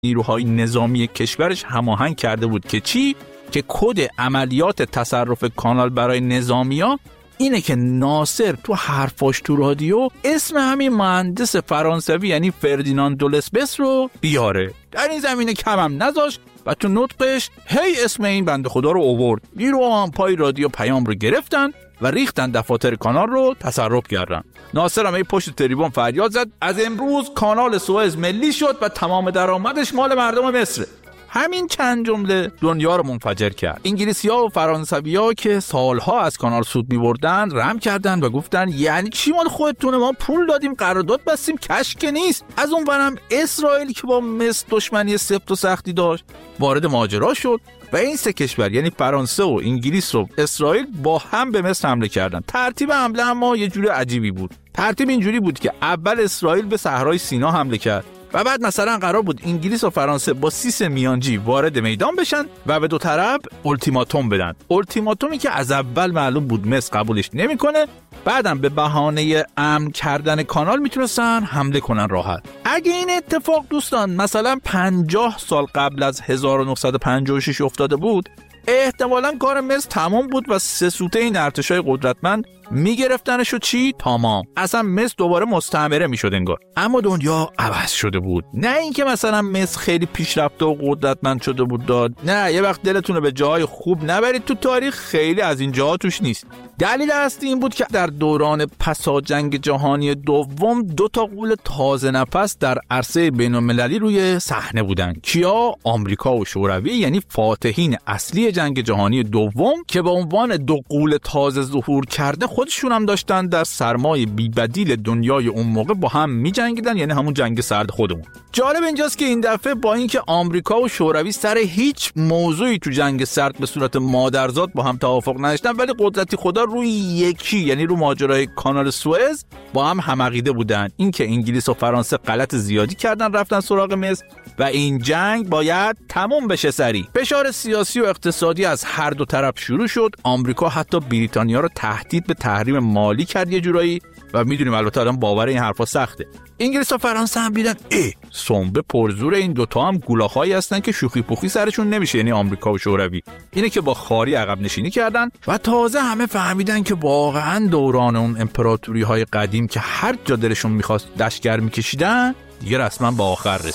نیروهای نظامی کشورش هماهنگ کرده بود که چی؟ که کد عملیات تصرف کانال برای نظامی‌ها اینه که ناصر تو حرفاش تو رادیو اسم همین مهندس فرانسوی یعنی فردیناند دولسبس رو بیاره. در این زمینه کمم نذاشت و تو نطقش هی اسم این بنده خدا رو آورد. نیروها هم پای رادیو پیام رو گرفتن و ریختن دفاتر کانال رو تصرف کردن. ناصر هم پشت تریبون فریاد زد از امروز کانال سوئز ملی شد و تمام درآمدش مال مردم مصر. همین چند جمله دنیا رو منفجر کرد. انگلیسی‌ها و فرانسوی‌ها که سالها از کانال سود می‌بردن رم کردن و گفتن یعنی چی مال خودتونه، ما پول دادیم قرارداد بستیم کش که نیست. از اون ورم اسرائیل که با مصر دشمنی سفت و سختی داشت وارد ماجرا شد و این سه کشور یعنی فرانسه و انگلیس و اسرائیل با هم به مصر حمله کردن. ترتیب حمله اما یه جور عجیبی بود. ترتیب اینجوری بود که اول اسرائیل به صحرای سینا حمله کرد و بعد مثلا قرار بود انگلیس و فرانسه با سیس میانجی وارد میدان بشن و به دو طرف التیماتوم بدن. التیماتومی که از اول معلوم بود مصر قبولش نمیکنه، بعدم به بهانه امن کردن کانال میتونستن حمله کنن راحت. اگه این اتفاق دوستان مثلا 50 سال قبل از 1956 افتاده بود، احتمالاً کار مصر تمام بود و سه سوته این ارتشای قدرتمند میگرفتنش و چی تمام، اصلا مصر دوباره مستعمره میشد انگار. اما دنیا عوض شده بود. نه اینکه مثلا مصر خیلی پیشرفته و قدرتمند شده بود داد، نه، یه وقت دلتون رو به جای خوب نبرید تو تاریخ، خیلی از این جاها توش نیست. دلیل اصلی این بود که در دوران پسا جنگ جهانی دوم 2 غول تازه نفس در عرصه بین‌المللی روی صحنه بودن. کیا؟ آمریکا و شوروی، یعنی فاتحین اصلی جنگ جهانی دوم که به عنوان 2 غول تازه ظهور کرده خودشون هم داشتن در سرمای بی‌بدیل دنیای اون موقع با هم می‌جنگیدن، یعنی همون جنگ سرد خودمون. جالب اینجاست که این دفعه با اینکه آمریکا و شوروی سر هیچ موضوعی تو جنگ سرد به صورت مادرزاد با هم توافق نداشتن، ولی قدرتی خدا روی یکی، یعنی رو ماجرای کانال سوئز با هم عقیده بودن. اینکه انگلیس و فرانسه غلط زیادی کردن رفتن سراغ مصر و این جنگ باید تموم بشه سریع. فشار سیاسی و اقتصادی از هر دو طرف شروع شد. آمریکا حتی بریتانیا رو تهدید به تحریم مالی کرد یه جورایی و میدونیم البته الان باور این حرفا سخته. انگلیس و فرانسه هم دیدن سنبه پرزور این دوتا هم گولاخایی هستن که شوخی پوخی سرشون نمیشه، یعنی آمریکا و شوروی. اینه که با خاری عقب نشینی کردن و تازه همه فهمیدن که واقعا دوران اون امپراتوری های قدیم که هر جا دلشون میخواست لشکر میکشیدن دیگه رسما با آخر رسید.